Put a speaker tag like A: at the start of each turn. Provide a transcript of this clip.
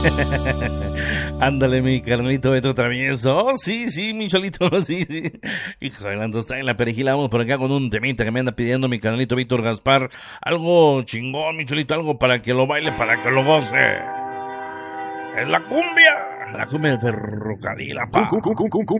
A: Ándale, mi carnalito Beto Travieso. Oh, sí, sí, mi cholito, sí, sí. Híjole, entonces en la perejila vamos por acá con un temita que me anda pidiendo mi carnalito Víctor Gaspar. Algo chingón, mi cholito, algo para que lo baile, para que lo goce. Es la cumbia del ferrocarril, apá.